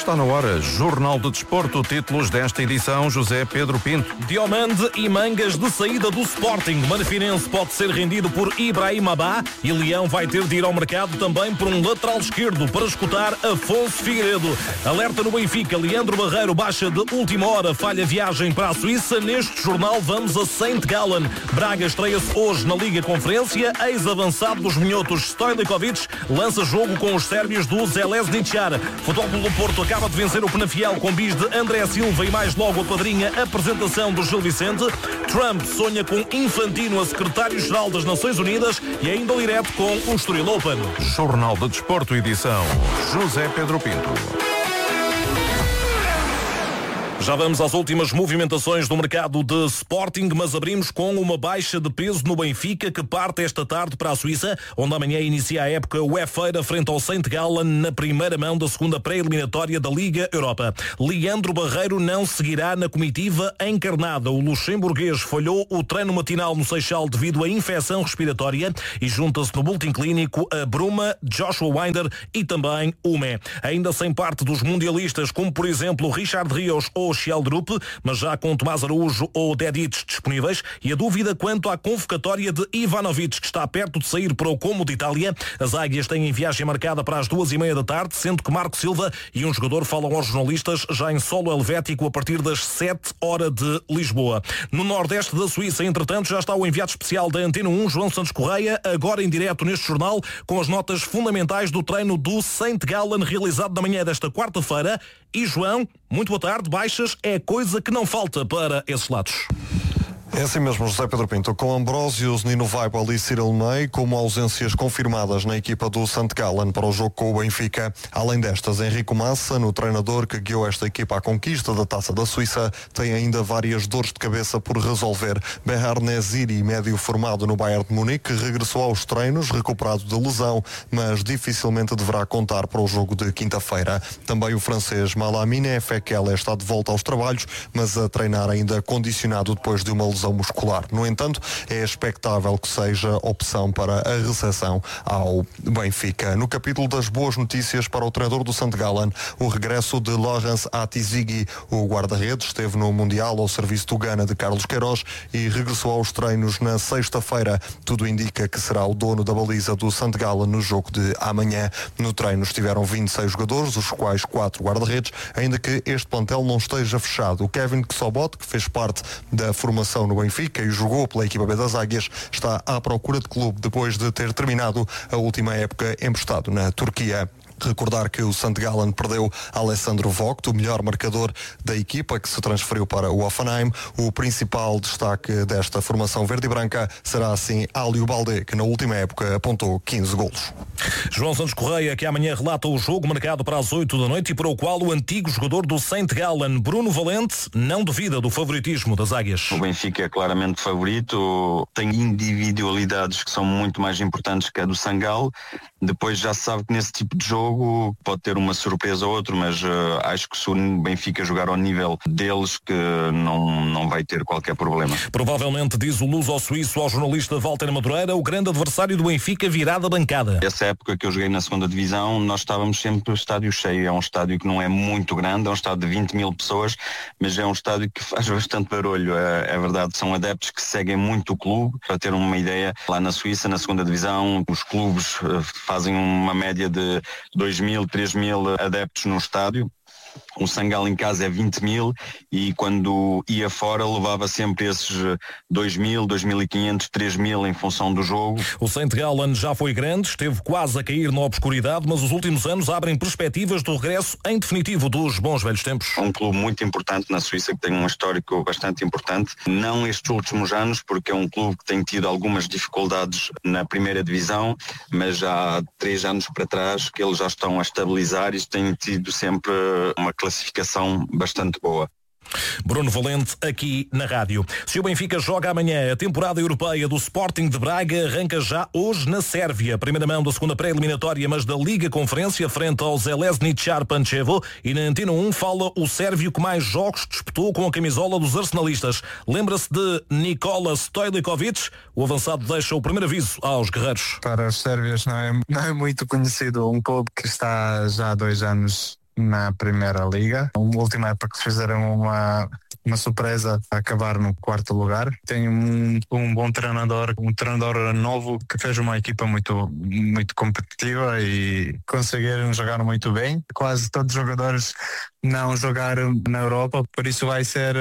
Está na hora. Jornal de Desporto. Títulos desta edição, José Pedro Pinto. Diomande e Mangas de saída do Sporting. Marfinense pode ser rendido por Ibrahim Abá e Leão vai ter de ir ao mercado também por um lateral esquerdo para escutar Afonso Figueiredo. Alerta no Benfica. Leandro Barreiro baixa de última hora, falha viagem para a Suíça. Neste jornal vamos a St. Gallen. Braga estreia-se hoje na Liga Conferência. Ex-avançado dos minhotos Stojkovic lança jogo com os sérvios do Željezničar. Futebol Clube do Porto acaba de vencer o Penafiel com bis de André Silva e mais logo a padrinha apresentação do Gil Vicente. Trump sonha com Infantino a secretário-geral das Nações Unidas e ainda direto com o Estoril Open. Jornal de Desporto, edição José Pedro Pinto. Já vamos às últimas movimentações do mercado de Sporting, mas abrimos com uma baixa de peso no Benfica, que parte esta tarde para a Suíça, onde amanhã inicia a época UEFA frente ao St. Gallen na primeira mão da segunda pré-eliminatória da Liga Europa. Leandro Barreiro não seguirá na comitiva encarnada. O luxemburguês falhou o treino matinal no Seixal devido à infecção respiratória e junta-se no boletim clínico a Bruma, Joshua Winder e também Ume. Ainda sem parte dos mundialistas, como por exemplo Richard Rios ou Sheldrup, mas já com Tomás Araújo ou Dedic disponíveis, e a dúvida quanto à convocatória de Ivanovic, que está perto de sair para o Como de Itália. As águias têm viagem marcada para as 2:30 da tarde, sendo que Marco Silva e um jogador falam aos jornalistas já em solo helvético a partir das 7h de Lisboa. No nordeste da Suíça, entretanto, já está o enviado especial da Antena 1, João Santos Correia, agora em direto neste jornal, com as notas fundamentais do treino do St. Gallen, realizado na manhã desta quarta-feira. E João, muito boa tarde. Baixas é coisa que não falta para esses lados. É assim mesmo, José Pedro Pinto, com Ambrósios, Nino Weibel e Cyril May como ausências confirmadas na equipa do St. Gallen para o jogo com o Benfica. Além destas, Henrico Massa, no treinador que guiou esta equipa à conquista da Taça da Suíça, tem ainda várias dores de cabeça por resolver. Behar Neziri, médio formado no Bayern de Munique, regressou aos treinos, recuperado de lesão, mas dificilmente deverá contar para o jogo de quinta-feira. Também o francês Malamine Fekele está de volta aos trabalhos, mas a treinar ainda condicionado depois de uma lesão muscular. No entanto, é expectável que seja opção para a recepção ao Benfica. No capítulo das boas notícias para o treinador do St. Gallen, o regresso de Laurence Atizigi. O guarda-redes esteve no Mundial ao serviço do Ghana de Carlos Queiroz e regressou aos treinos na sexta-feira. Tudo indica que será o dono da baliza do St. Gallen no jogo de amanhã. No treino estiveram 26 jogadores, os quais 4 guarda-redes, ainda que este plantel não esteja fechado. O Kevin Ksobot, que fez parte da formação no Benfica e jogou pela equipa B das Águias, está à procura de clube depois de ter terminado a última época emprestado na Turquia. Recordar que o St. Gallen perdeu Alessandro Vogt, o melhor marcador da equipa, que se transferiu para o Hoffenheim. O principal destaque desta formação verde e branca será assim Alio Balde, que na última época apontou 15 golos. João Santos Correia, que amanhã relata o jogo marcado para as 8 da noite e para o qual o antigo jogador do St. Gallen, Bruno Valente, não duvida do favoritismo das Águias. O Benfica é claramente favorito, tem individualidades que são muito mais importantes que a do Sangal. Depois já se sabe que nesse tipo de jogo pode ter uma surpresa ou outra, mas acho que se o Benfica jogar ao nível deles, que não vai ter qualquer problema. Provavelmente, diz o luso-suíço ao jornalista Walter Madureira, o grande adversário do Benfica virá da bancada. Essa época que eu joguei na segunda divisão, nós estávamos sempre no estádio cheio. É um estádio que não é muito grande, é um estádio de 20 mil pessoas, mas é um estádio que faz bastante barulho. É verdade, são adeptos que seguem muito o clube. Para ter uma ideia, lá na Suíça, na segunda divisão, os clubes fazem uma média de 2.000, 3.000 adeptos no estádio. O Sangal em casa é 20 mil e quando ia fora levava sempre esses 2.000, 2.500, 3.000 em função do jogo. O St. Gallen já foi grande, esteve quase a cair na obscuridade, mas os últimos anos abrem perspectivas do regresso em definitivo dos bons velhos tempos. Um clube muito importante na Suíça, que tem um histórico bastante importante. Não estes últimos anos, porque é um clube que tem tido algumas dificuldades na primeira divisão, mas já há 3 anos para trás que eles já estão a estabilizar e têm tido sempre uma classificação bastante boa. Bruno Valente aqui na rádio. Se o Benfica joga amanhã, a temporada europeia do Sporting de Braga arranca já hoje na Sérvia. Primeira mão da segunda pré-eliminatória, mas da Liga Conferência, frente ao Željezničar Pančevo. E na Antena 1 fala o sérvio que mais jogos disputou com a camisola dos arsenalistas. Lembra-se de Nikola Stojkovic? O avançado deixa o primeiro aviso aos guerreiros. Para os sérvios não é muito conhecido, um clube que está já há 2 anos na Primeira Liga. A última época que fizeram uma surpresa a acabar no 4º lugar. Tem um bom treinador, um treinador novo que fez uma equipa muito, muito competitiva e conseguiram jogar muito bem. Quase todos os jogadores não jogaram na Europa, por isso vai ser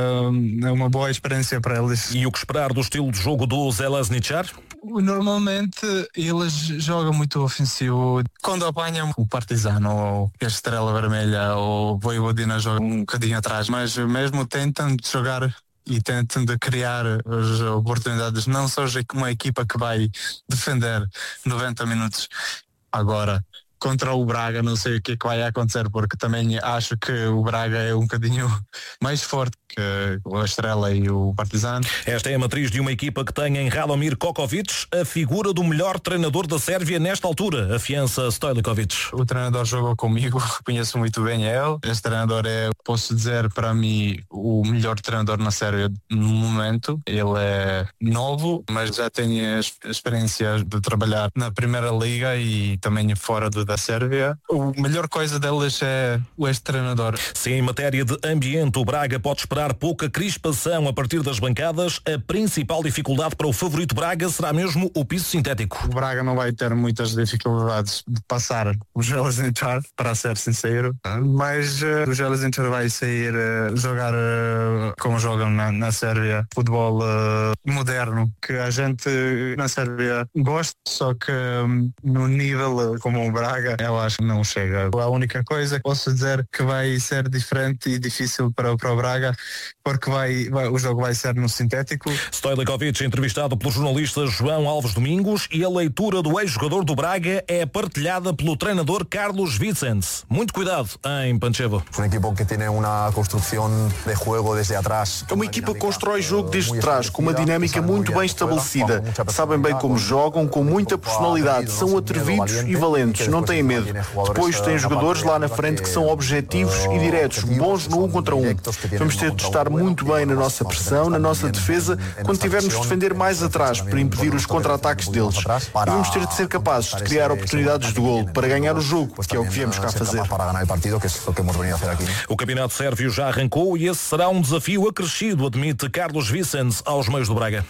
uma boa experiência para eles. E o que esperar do estilo de jogo do Željezničar? Normalmente eles jogam muito ofensivo. Quando apanham o Partizan ou a Estrela Vermelha ou o Vojvodina jogam um bocadinho atrás, mas mesmo tentam jogar e tentam de criar as oportunidades. Não só uma equipa que vai defender 90 minutos. Agora, contra o Braga, não sei o que vai acontecer, porque também acho que o Braga é um bocadinho mais forte que a Estrela e o Partizan. Esta é a matriz de uma equipa que tem em Radomir Kokovic a figura do melhor treinador da Sérvia nesta altura, afiança Stojkovic. O treinador jogou comigo, conheço muito bem ele. Este treinador é, posso dizer, para mim, o melhor treinador na Sérvia no momento. Ele é novo, mas já tem experiência de trabalhar na Primeira Liga e também fora da Sérvia. A melhor coisa deles é este treinador. Se em matéria de ambiente o Braga pode esperar pouca crispação a partir das bancadas, a principal dificuldade para o favorito Braga será mesmo o piso sintético. O Braga não vai ter muitas dificuldades de passar o Željezničar, para ser sincero, mas o Željezničar vai sair jogar como jogam na Sérvia, futebol moderno, que a gente na Sérvia gosta, só que no nível como o Braga, eu acho que não chega. A única coisa que posso dizer que vai ser diferente e difícil para o Braga, porque o jogo vai ser no sintético. Stojkovic, entrevistado pelo jornalista João Alves Domingos, e a leitura do ex-jogador do Braga é partilhada pelo treinador Carlos Vicente. Muito cuidado em Pančevo. É uma equipa que constrói jogo desde trás, com uma dinâmica muito bem estabelecida. Sabem bem como jogam, com muita personalidade, são atrevidos e valentes, não têm medo. Depois têm jogadores lá na frente que são objetivos e diretos, bons no 1 contra 1. Vamos ter de estar muito bem na nossa pressão, na nossa defesa, quando tivermos de defender mais atrás para impedir os contra-ataques deles. E vamos ter de ser capazes de criar oportunidades de golo para ganhar o jogo, que é o que viemos cá fazer. O campeonato sérvio já arrancou e esse será um desafio acrescido, admite Carlos Vicente aos meios do Braga.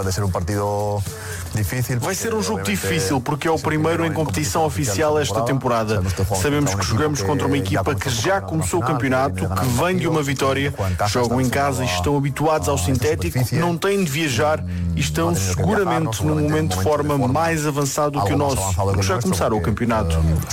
Vai ser um jogo difícil porque é o primeiro em competição oficial esta temporada. Sabemos que jogamos contra uma equipa que já começou o campeonato, que vem de uma vitória, jogam em casa e estão habituados ao sintético, não têm de viajar e estão seguramente num momento de forma mais avançado que o nosso, porque já começaram o campeonato.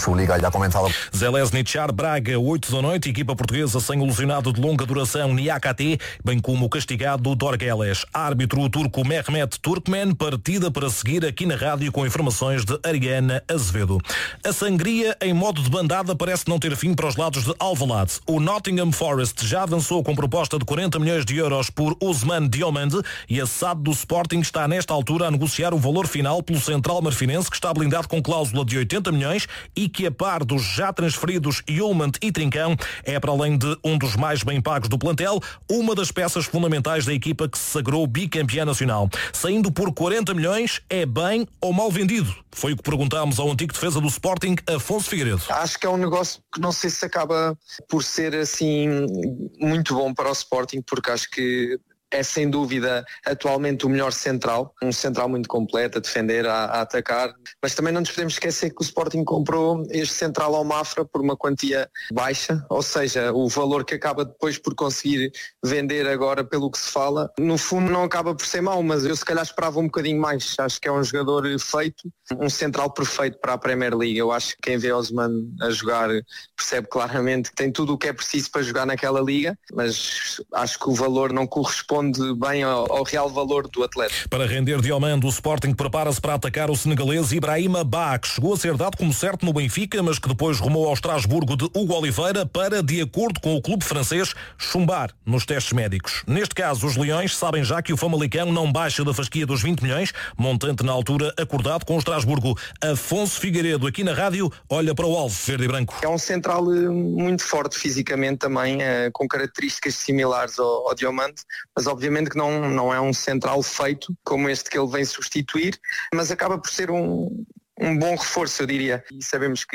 Željezničar Braga, 8 da noite, equipa portuguesa sem o lesionado de longa duração Niakate, bem como o castigado Dorgeles. Árbitro o turco Mehmet Turkmen, partida para seguir aqui na rádio com informações de Ariana Azevedo. A sangria em modo de bandada parece não ter fim para os lados de Alvalade. O Nottingham Forest já avançou com proposta de 40 milhões de euros por Ousmane Diomande e a SAD do Sporting está nesta altura a negociar o valor final pelo central marfinense, que está blindado com cláusula de 80 milhões e que, a par dos já transferidos Yulmand e Trincão, é, para além de um dos mais bem pagos do plantel, uma das peças fundamentais da equipa que se sagrou bicampeã nacional. Saindo por 40 milhões, é bem ou mal vendido? Foi o que perguntámos ao antigo defesa do Sporting, Afonso Figueiredo. Acho que é um negócio que não sei se acaba por ser assim muito bom para o Sporting, porque acho que é sem dúvida atualmente o melhor central, um central muito completo, a defender, a atacar, mas também não nos podemos esquecer que o Sporting comprou este central ao Mafra por uma quantia baixa, ou seja, o valor que acaba depois por conseguir vender agora, pelo que se fala, no fundo não acaba por ser mau, mas eu se calhar esperava um bocadinho mais. Acho que é um jogador feito, um central perfeito para a Premier League. Eu acho que quem vê Ousmane a jogar percebe claramente que tem tudo o que é preciso para jogar naquela liga, mas acho que o valor não corresponde bem ao real valor do atleta. Para render Diomande, o Sporting prepara-se para atacar o senegalês Ibrahima Ba, que chegou a ser dado como certo no Benfica, mas que depois rumou ao Estrasburgo de Hugo Oliveira para, de acordo com o clube francês, chumbar nos testes médicos. Neste caso, os Leões sabem já que o Famalicão não baixa da fasquia dos 20 milhões, montante na altura acordado com o Estrasburgo. Afonso Figueiredo, aqui na rádio, olha para o alvo verde e branco. É um central muito forte fisicamente também, com características similares ao Diomande, mas obviamente que não é um central feito como este que ele vem substituir, mas acaba por ser um bom reforço, eu diria. E sabemos que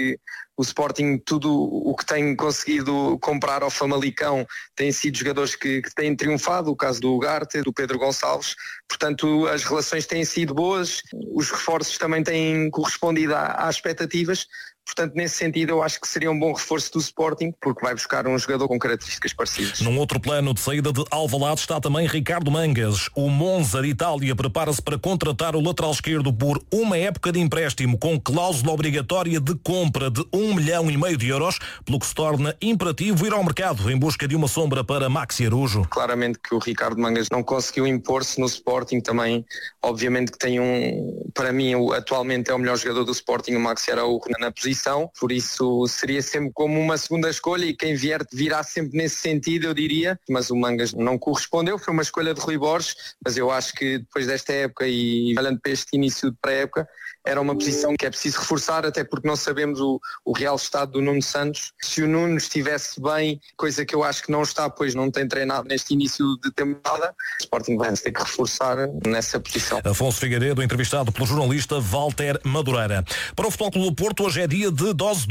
O Sporting, tudo o que tem conseguido comprar ao Famalicão têm sido jogadores que têm triunfado, o caso do Ugarte, do Pedro Gonçalves, portanto as relações têm sido boas, os reforços também têm correspondido às expectativas. Portanto, nesse sentido, eu acho que seria um bom reforço do Sporting, porque vai buscar um jogador com características parecidas. Num outro plano de saída de Alvalade está também Ricardo Mangas. O Monza de Itália prepara-se para contratar o lateral esquerdo por uma época de empréstimo com cláusula obrigatória de compra de 1,5 milhão de euros, pelo que se torna imperativo ir ao mercado em busca de uma sombra para Maxi Arujo. Claramente que o Ricardo Mangas não conseguiu impor-se no Sporting também. Obviamente que tem para mim, atualmente é o melhor jogador do Sporting, o Maxi Arujo na posição. Por isso seria sempre como uma segunda escolha e quem vier virá sempre nesse sentido, eu diria, mas o Mangas não correspondeu, foi uma escolha de Rui Borges, mas eu acho que depois desta época e olhando para este início de pré-época, era uma posição que é preciso reforçar, até porque não sabemos o real estado do Nuno Santos. Se o Nuno estivesse bem, coisa que eu acho que não está, pois não tem treinado neste início de temporada, o Sporting vai ter que reforçar nessa posição. Afonso Figueiredo, entrevistado pelo jornalista Walter Madureira. Para o Futebol Clube do Porto, hoje é dia de dose